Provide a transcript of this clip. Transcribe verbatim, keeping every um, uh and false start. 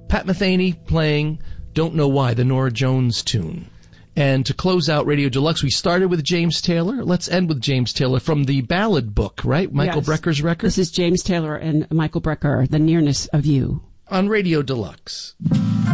Pat Metheny playing Don't Know Why, the Norah Jones tune. And to close out Radio Deluxe, we started with James Taylor. Let's end with James Taylor from the Ballad Book, right? Michael yes. Brecker's record? This is James Taylor and Michael Brecker, The Nearness of You. On Radio Deluxe.